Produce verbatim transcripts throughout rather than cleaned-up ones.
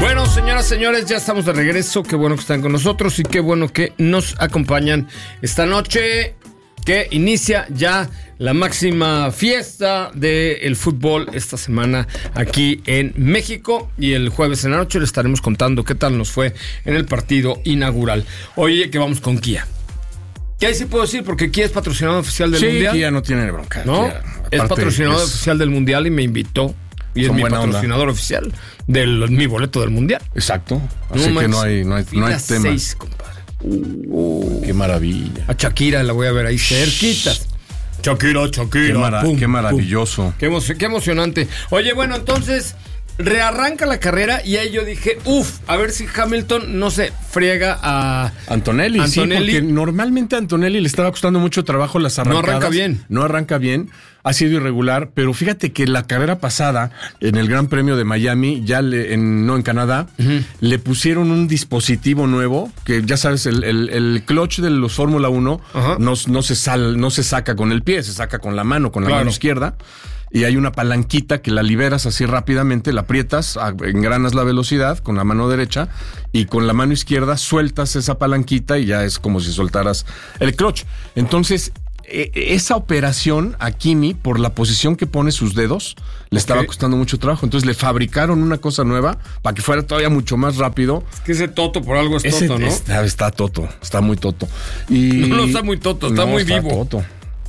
Bueno, señoras, señores, ya estamos de regreso. Qué bueno que están con nosotros y qué bueno que nos acompañan esta noche, que inicia ya la máxima fiesta del fútbol esta semana aquí en México. Y el jueves en la noche le estaremos contando qué tal nos fue en el partido inaugural. Oye, que vamos con Kia. ¿Qué ahí sí puedo decir? Porque Kia es patrocinador oficial del sí, Mundial. Sí, Kia no tiene bronca. ¿No? Kia, es patrocinador es... oficial del Mundial y me invitó. Y es mi patrocinador onda. oficial de mi boleto del Mundial. Exacto. Así no, que no hay, no hay, no hay tema. seis, compadre. Uh, qué maravilla. A Shakira la voy a ver ahí cerquitas. Shakira, Shakira. Qué, mara- pum, qué maravilloso. Qué, emo- qué emocionante. Oye, bueno, entonces rearranca la carrera y ahí yo dije, uff, a ver si Hamilton no se friega a Antonelli. Antonelli. Sí, porque normalmente a Antonelli le estaba costando mucho trabajo las arrancadas. No arranca bien. No arranca bien. Ha sido irregular, pero fíjate que la carrera pasada, en el Gran Premio de Miami, ya le, en, no en Canadá, uh-huh. le pusieron un dispositivo nuevo, que ya sabes, el, el, el clutch de los Fórmula uno uh-huh. no, no, se sal, no se saca con el pie, se saca con la mano, con la claro. mano izquierda. Y hay una palanquita que la liberas así rápidamente, la aprietas, engranas la velocidad con la mano derecha y con la mano izquierda sueltas esa palanquita y ya es como si soltaras el clutch. Entonces, esa operación a Kimi, por la posición que pone sus dedos, le okay. estaba costando mucho trabajo. Entonces le fabricaron una cosa nueva para que fuera todavía mucho más rápido. Es que ese Toto por algo es ese, Toto, ¿no? Está, está Toto, está muy Toto. Y no, no está muy Toto, está no, muy está vivo. Toto.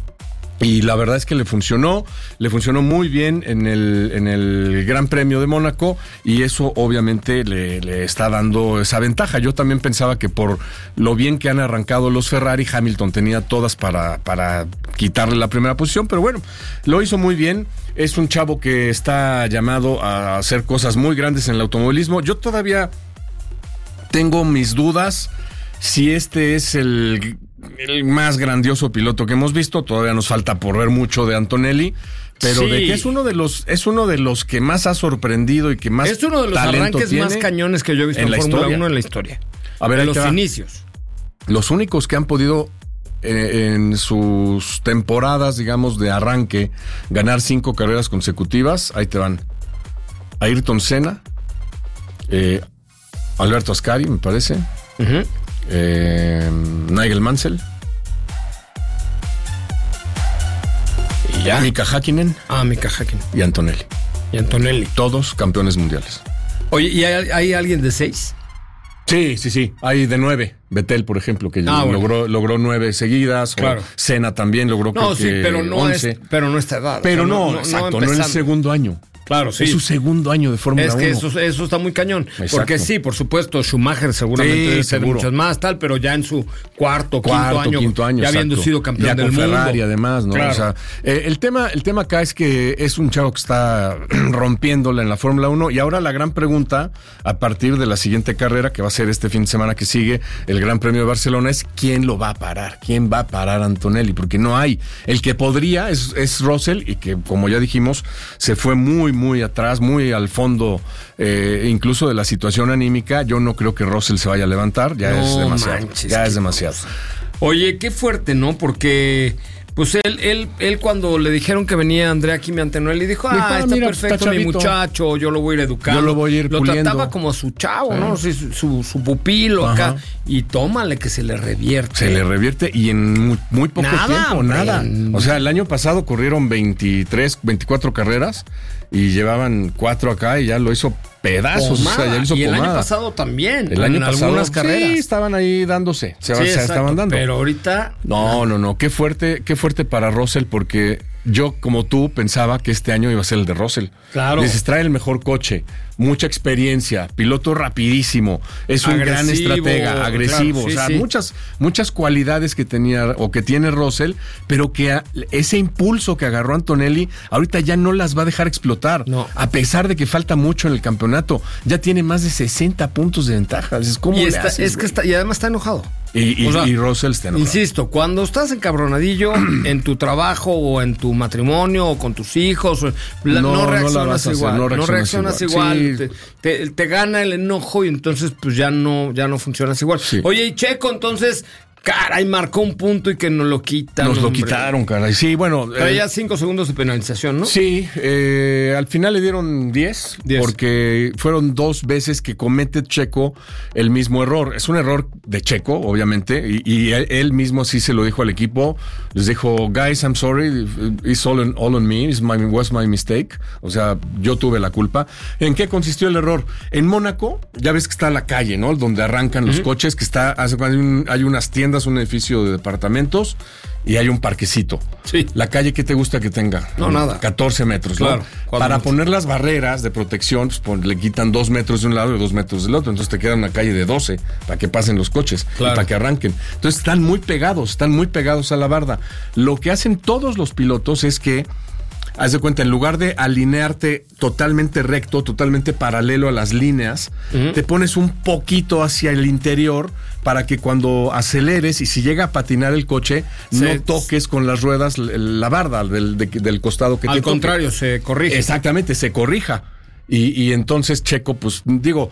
Y la verdad es que le funcionó, le funcionó muy bien en el, en el Gran Premio de Mónaco y eso obviamente le, le está dando esa ventaja. Yo también pensaba que por lo bien que han arrancado los Ferrari, Hamilton tenía todas para, para quitarle la primera posición, pero bueno, lo hizo muy bien. Es un chavo que está llamado a hacer cosas muy grandes en el automovilismo. Yo todavía tengo mis dudas si este es el... el más grandioso piloto que hemos visto. Todavía nos falta por ver mucho de Antonelli, pero sí. de que es uno de los es uno de los que más ha sorprendido y que más es uno de los arranques más cañones que yo he visto en, en Fórmula uno en la historia. A ver, en los inicios. Los únicos que han podido eh, en sus temporadas, digamos, de arranque ganar cinco carreras consecutivas, ahí te van. Ayrton Senna, eh, Alberto Ascari, me parece. Uh-huh. Eh, Nigel Mansell y ya Mika Häkkinen ah Mika Häkkinen y Antonelli y Antonelli todos campeones mundiales. Oye, ¿y hay, hay alguien de seis? Sí, sí, sí, hay de nueve. Vettel, por ejemplo, que ah, logró bueno. logró nueve seguidas. Claro. Senna también logró no, creo sí, que pero no once. Es, pero no esta edad. Pero o sea, no, no, no, exacto, no, no en el segundo año. Claro, sí. Es su segundo año de Fórmula uno. Es que eso, eso está muy cañón. Exacto. Porque sí, por supuesto, Schumacher seguramente sí, debe ser muchas más, tal, pero ya en su cuarto, cuarto quinto año, quinto año ya exacto. habiendo sido campeón ya del con mundo. Ferrari, además, ¿no? Claro. O sea, eh, el tema, el tema acá es que es un chavo que está rompiéndola en la Fórmula uno y ahora la gran pregunta, a partir de la siguiente carrera, que va a ser este fin de semana que sigue, el Gran Premio de Barcelona, es quién lo va a parar, quién va a parar a Antonelli, porque no hay. El que podría es, es Russell y que, como ya dijimos, se fue muy, muy atrás, muy muy al fondo, eh, incluso de la situación anímica. Yo no creo que Russell se vaya a levantar, ya no es demasiado. Manches, ya es demasiado. Cosa. Oye, qué fuerte, ¿no? Porque pues él, él, él cuando le dijeron que venía Andrea Kimi Antonelli, dijo, ah, ah está mira, perfecto está mi muchacho, yo lo voy a ir educando. Yo lo voy a ir Lo puliendo. Trataba como a su chavo, sí. ¿no? Su, su, su pupilo. Ajá. Acá. Y tómale que se le revierte. Se le revierte y en muy, muy poco nada, tiempo, hombre. nada. O sea, el año pasado corrieron veintitrés, veinticuatro carreras y llevaban cuatro acá y ya lo hizo pedazos. Pomada. O sea, ya lo hizo y el pomada. año pasado también. El año en pasado, algunas carreras. Sí, estaban ahí dándose. Se, sí, se exacto, estaban dando. Pero ahorita. No, no, no. Qué fuerte, qué fuerte para Russell, porque yo, como tú, pensaba que este año iba a ser el de Russell. Claro. Les trae el mejor coche, mucha experiencia, piloto rapidísimo, es un agresivo, gran estratega, agresivo. Claro, sí, o sea, sí. muchas, muchas cualidades que tenía o que tiene Russell, pero que a, ese impulso que agarró Antonelli, ahorita ya no las va a dejar explotar. No. A pesar de que falta mucho en el campeonato, ya tiene más de sesenta puntos de ventaja. Es como y, está, es que está, y además está enojado. Y, y, o sea, y Russell está enojado. Insisto, cuando estás encabronadillo en tu trabajo o en tu matrimonio o con tus hijos, la, no, no reaccionas no igual. Hacer, no, no reaccionas igual. igual. Sí. Te, te, te gana el enojo y entonces pues ya no, ya no funcionas igual. Sí. Oye, y Checo, entonces, Caray, marcó un punto y que nos lo quitan. Nos lo hombre. quitaron, caray. Sí, bueno. Traía eh, cinco segundos de penalización, ¿no? Sí, eh, al final le dieron diez, porque fueron dos veces que comete Checo el mismo error. Es un error de Checo, obviamente, y, y él, él mismo sí se lo dijo al equipo. Les dijo, guys, I'm sorry, it's all on, all on me, it was my mistake. O sea, yo tuve la culpa. ¿En qué consistió el error? En Mónaco, ya ves que está la calle, ¿no? Donde arrancan uh-huh. los coches, que está, hay, un, hay unas tiendas, un edificio de departamentos y hay un parquecito. Sí. La calle, ¿qué te gusta que tenga? No, nada. catorce metros, claro, ¿no? Para metros. poner las barreras de protección, pues, le quitan dos metros de un lado y dos metros del otro. Entonces te queda una calle de doce para que pasen los coches, claro. y para que arranquen. Entonces están muy pegados, están muy pegados a la barda. Lo que hacen todos los pilotos es que, haz de cuenta, en lugar de alinearte totalmente recto, totalmente paralelo a las líneas, uh-huh. te pones un poquito hacia el interior para que cuando aceleres y si llega a patinar el coche, sí. no toques con las ruedas la barda del, de, del costado que Al te toque. Al contrario, se corrige. Exactamente, se corrija. Y, y entonces Checo, pues digo,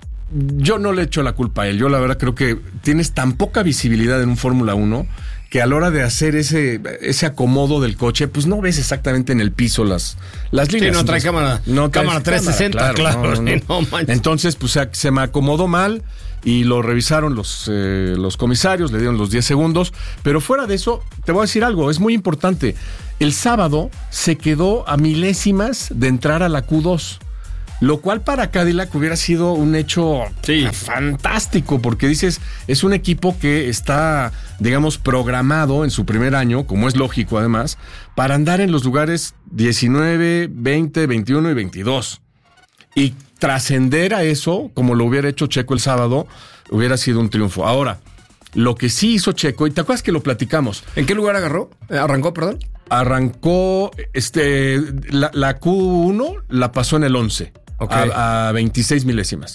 yo no le echo la culpa a él. Yo la verdad creo que tienes tan poca visibilidad en un Fórmula uno que a la hora de hacer ese, ese acomodo del coche, pues no ves exactamente en el piso las, las líneas. Sí, no trae entonces, cámara, no trae cámara trescientos sesenta, claro. claro no, no, no. No, entonces, pues se, se me acomodó mal y lo revisaron los, eh, los comisarios, le dieron los diez segundos. Pero fuera de eso, te voy a decir algo, es muy importante. El sábado se quedó a milésimas de entrar a la Q dos. Lo cual para Cadillac hubiera sido un hecho sí. fantástico, porque dices, es un equipo que está, digamos, programado en su primer año, como es lógico además, para andar en los lugares diecinueve, veinte, veintiuno y veintidós. Y trascender a eso, como lo hubiera hecho Checo el sábado, hubiera sido un triunfo. Ahora, lo que sí hizo Checo, y te acuerdas que lo platicamos. ¿En qué lugar agarró? ¿Arrancó, perdón? Arrancó, este, la, la Q uno la pasó en el once. Okay. A, a veintiséis milésimas.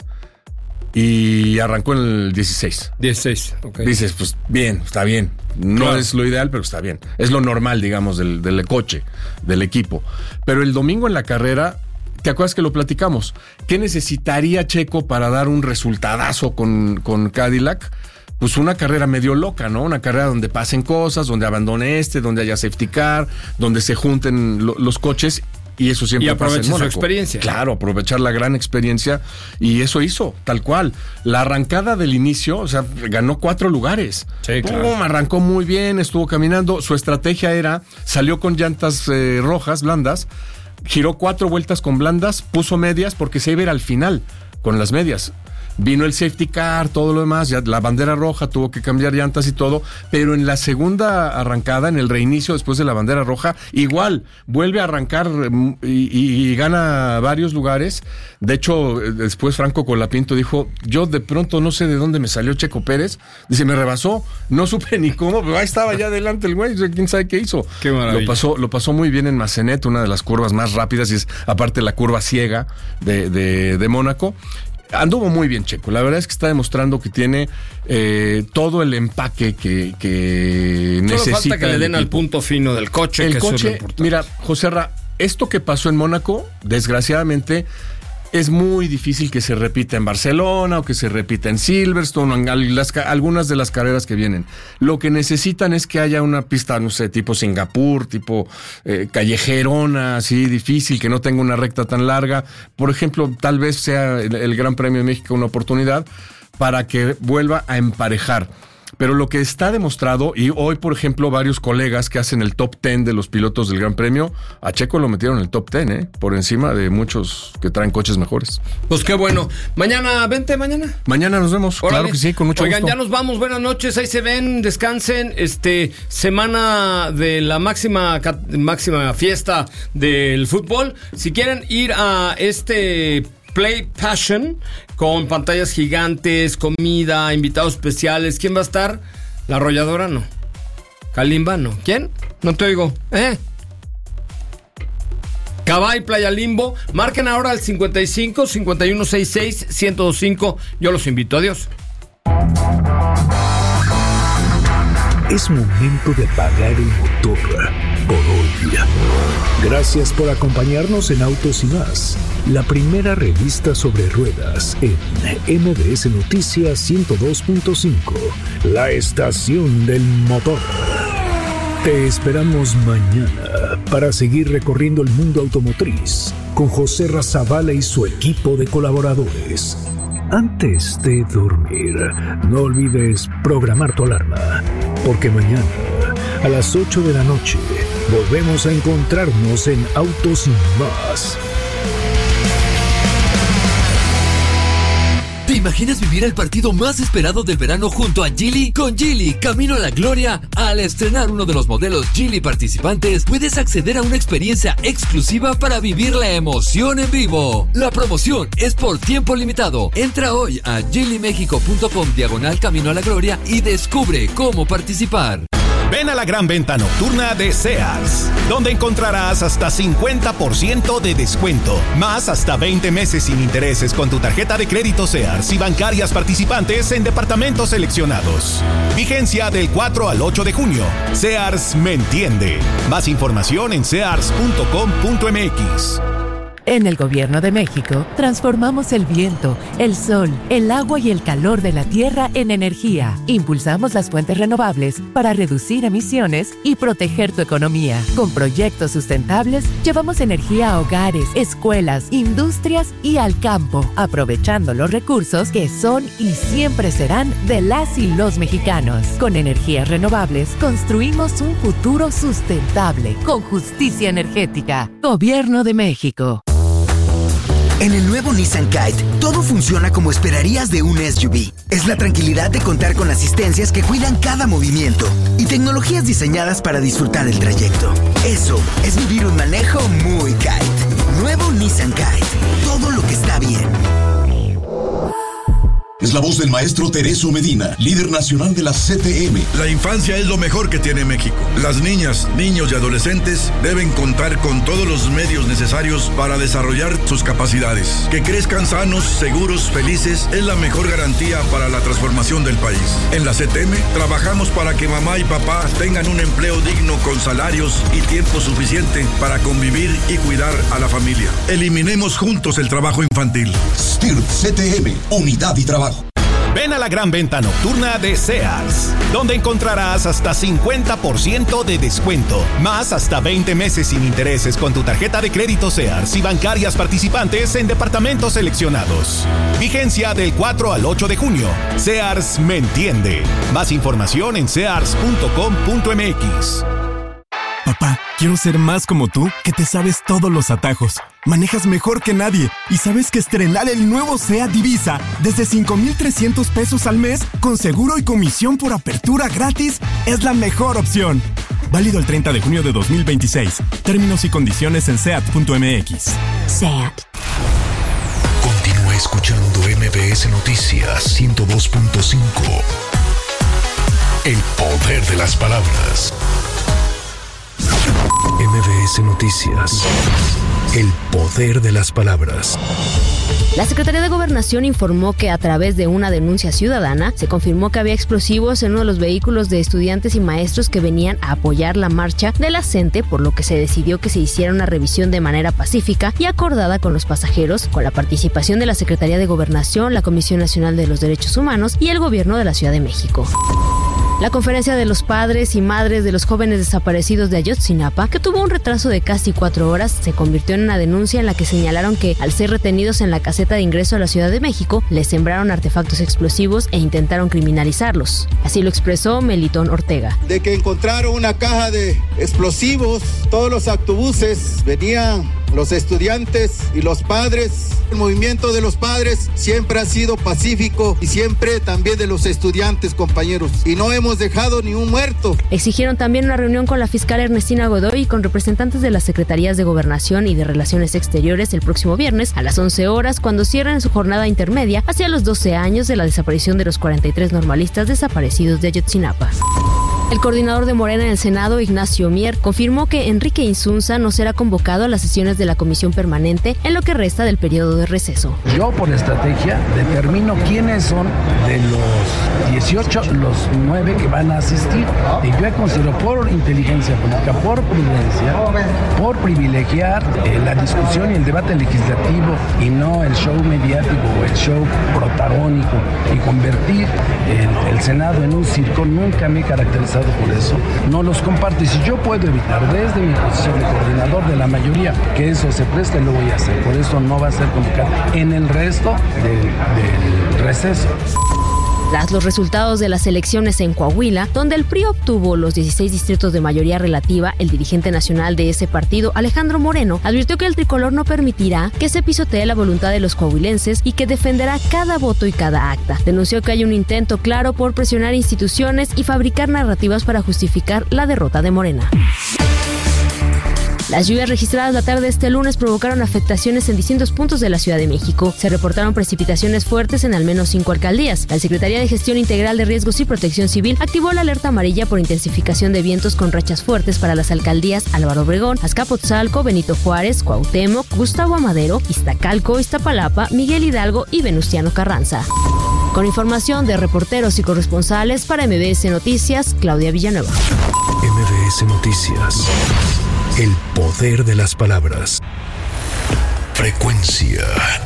Y arrancó en el dieciséis. dieciséis, ok. Dices, pues bien, está bien. No claro. es lo ideal, pero está bien. Es lo normal, digamos, del, del coche, del equipo. Pero el domingo en la carrera, ¿te acuerdas que lo platicamos? ¿Qué necesitaría Checo para dar un resultadazo con, con Cadillac? Pues una carrera medio loca, ¿no? Una carrera donde pasen cosas, donde abandone este, donde haya safety car, donde se junten lo, los coches. Y eso siempre y aprovechar pasa en Mónaco. Su experiencia. Claro, aprovechar la gran experiencia. Y eso hizo, tal cual. La arrancada del inicio, o sea, ganó cuatro lugares. Sí, claro. Pum, arrancó muy bien, estuvo caminando. Su estrategia era, salió con llantas eh, rojas, blandas, giró cuatro vueltas con blandas, puso medias porque se iba a ir al final con las medias. Vino el safety car, todo lo demás, ya la bandera roja, tuvo que cambiar llantas y todo, pero en la segunda arrancada, en el reinicio después de la bandera roja, igual, vuelve a arrancar y, y, y gana varios lugares. De hecho, después Franco Colapinto dijo, yo de pronto no sé de dónde me salió Checo Pérez, dice, me rebasó, no supe ni cómo, pero ahí estaba ya adelante el güey, quién sabe qué hizo. Qué maravilla. Lo pasó, lo pasó muy bien en Massenet, una de las curvas más rápidas, y es aparte la curva ciega de, de, de Mónaco. Anduvo muy bien Checo, la verdad es que está demostrando que tiene eh, todo el empaque que, que Solo necesita. Falta que le den al punto fino del coche. El que coche, es mira, Joserra, esto que pasó en Mónaco, desgraciadamente, es muy difícil que se repita en Barcelona o que se repita en Silverstone o en las, algunas de las carreras que vienen. Lo que necesitan es que haya una pista, no sé, tipo Singapur, tipo eh, callejerona, así difícil, que no tenga una recta tan larga. Por ejemplo, tal vez sea el, el Gran Premio de México una oportunidad para que vuelva a emparejar. Pero lo que está demostrado, y hoy, por ejemplo, varios colegas que hacen el top ten de los pilotos del Gran Premio, a Checo lo metieron en el top ten, ¿eh? Por encima de muchos que traen coches mejores. Pues qué bueno. Mañana, vente mañana. Mañana nos vemos, Órale. Claro que sí, con mucho Oigan, gusto. ya nos vamos, buenas noches, ahí se ven, descansen. Este, semana de la máxima, máxima fiesta del fútbol. Si quieren ir a este Play Passion con pantallas gigantes, comida, invitados especiales. ¿Quién va a estar? La Arrolladora, no. Kalimba, no. ¿Quién? No te oigo. ¿Eh? Cabay, Playa Limbo. Marquen ahora al cincuenta y cinco, cincuenta y uno, sesenta y seis, ciento veinticinco. Yo los invito. Adiós. Es momento de apagar el motor por hoy. Gracias por acompañarnos en Autos y Más, la primera revista sobre ruedas en M B S Noticias ciento dos punto cinco, la estación del motor. Te esperamos mañana para seguir recorriendo el mundo automotriz con José Razabala y su equipo de colaboradores. Antes de dormir, no olvides programar tu alarma, porque mañana a las ocho de la noche volvemos a encontrarnos en Autos y Más. ¿Te imaginas vivir el partido más esperado del verano junto a Geely? Con Geely, camino a la gloria. Al estrenar uno de los modelos Geely participantes, puedes acceder a una experiencia exclusiva para vivir la emoción en vivo. La promoción es por tiempo limitado. Entra hoy a geely mexico punto com diagonal camino a la gloria y descubre cómo participar. Ven a la gran venta nocturna de Sears, donde encontrarás hasta cincuenta por ciento de descuento, más hasta veinte meses sin intereses con tu tarjeta de crédito Sears y bancarias participantes en departamentos seleccionados. Vigencia del cuatro al ocho de junio. Sears me entiende. Más información en sears punto com punto m x. En el Gobierno de México, transformamos el viento, el sol, el agua y el calor de la tierra en energía. Impulsamos las fuentes renovables para reducir emisiones y proteger tu economía. Con proyectos sustentables, llevamos energía a hogares, escuelas, industrias y al campo, aprovechando los recursos que son y siempre serán de las y los mexicanos. Con energías renovables, construimos un futuro sustentable, con justicia energética. Gobierno de México. En el nuevo Nissan Kite, todo funciona como esperarías de un S U V. Es la tranquilidad de contar con asistencias que cuidan cada movimiento y tecnologías diseñadas para disfrutar el trayecto. Eso es vivir un manejo muy Kite. Nuevo Nissan Kite. Todo lo que está bien. Es la voz del maestro Tereso Medina, líder nacional de la C T M. La infancia es lo mejor que tiene México. Las niñas, niños y adolescentes deben contar con todos los medios necesarios para desarrollar sus capacidades. Que crezcan sanos, seguros, felices es la mejor garantía para la transformación del país. En la C T M trabajamos para que mamá y papá tengan un empleo digno con salarios y tiempo suficiente para convivir y cuidar a la familia. Eliminemos juntos el trabajo infantil. S T I R P C T M, unidad y trabajo. Ven a la gran venta nocturna de Sears, donde encontrarás hasta cincuenta por ciento de descuento, más hasta veinte meses sin intereses con tu tarjeta de crédito Sears y bancarias participantes en departamentos seleccionados. Vigencia del cuatro al ocho de junio. Sears me entiende. Más información en sears punto com punto m x. Papá, quiero ser más como tú, que te sabes todos los atajos. Manejas mejor que nadie y sabes que estrenar el nuevo SEAT Divisa desde cinco mil trescientos pesos al mes con seguro y comisión por apertura gratis es la mejor opción. Válido el treinta de junio de dos mil veintiséis. Términos y condiciones en seat punto m x. SEAT. Continúa escuchando M B S Noticias ciento dos punto cinco. El poder de las palabras. M B S Noticias. El poder de las palabras. La Secretaría de Gobernación informó que a través de una denuncia ciudadana se confirmó que había explosivos en uno de los vehículos de estudiantes y maestros que venían a apoyar la marcha de la CENTE, por lo que se decidió que se hiciera una revisión de manera pacífica y acordada con los pasajeros, con la participación de la Secretaría de Gobernación, la Comisión Nacional de los Derechos Humanos y el Gobierno de la Ciudad de México. La conferencia de los padres y madres de los jóvenes desaparecidos de Ayotzinapa, que tuvo un retraso de casi cuatro horas, se convirtió en una denuncia en la que señalaron que, al ser retenidos en la caseta de ingreso a la Ciudad de México, les sembraron artefactos explosivos e intentaron criminalizarlos. Así lo expresó Melitón Ortega. De que encontraron una caja de explosivos, todos los autobuses venían los estudiantes y los padres. El movimiento de los padres siempre ha sido pacífico y siempre también de los estudiantes, compañeros. Y no hemos dejado ni un muerto. Exigieron también una reunión con la fiscal Ernestina Godoy y con representantes de las Secretarías de Gobernación y de Relaciones Exteriores el próximo viernes a las once horas, cuando cierren su jornada intermedia hacia los doce años de la desaparición de los cuarenta y tres normalistas desaparecidos de Ayotzinapa. El coordinador de Morena en el Senado, Ignacio Mier, confirmó que Enrique Insunza no será convocado a las sesiones de la comisión permanente en lo que resta del periodo de receso. Yo, por estrategia, determino quiénes son de los dieciocho, los nueve que van a asistir. Y yo considero por inteligencia pública, por prudencia, por privilegiar eh, la discusión y el debate legislativo y no el show mediático o el show protagónico y convertir el, el Senado en un circo. Nunca me he caracterizado por eso, no los comparto, y si yo puedo evitar desde mi posición de coordinador de la mayoría que eso se preste, lo voy a hacer. Por eso no va a ser convocado en el resto del, del receso. Tras los resultados de las elecciones en Coahuila, donde el P R I obtuvo los dieciséis distritos de mayoría relativa, el dirigente nacional de ese partido, Alejandro Moreno, advirtió que el tricolor no permitirá que se pisotee la voluntad de los coahuilenses y que defenderá cada voto y cada acta. Denunció que hay un intento claro por presionar instituciones y fabricar narrativas para justificar la derrota de Morena. Las lluvias registradas la tarde de este lunes provocaron afectaciones en distintos puntos de la Ciudad de México. Se reportaron precipitaciones fuertes en al menos cinco alcaldías. La Secretaría de Gestión Integral de Riesgos y Protección Civil activó la alerta amarilla por intensificación de vientos con rachas fuertes para las alcaldías Álvaro Obregón, Azcapotzalco, Benito Juárez, Cuauhtémoc, Gustavo Amadero, Iztacalco, Iztapalapa, Miguel Hidalgo y Venustiano Carranza. Con información de reporteros y corresponsales para M B S Noticias, Claudia Villanueva. M B S Noticias. El poder de las palabras. Frecuencia.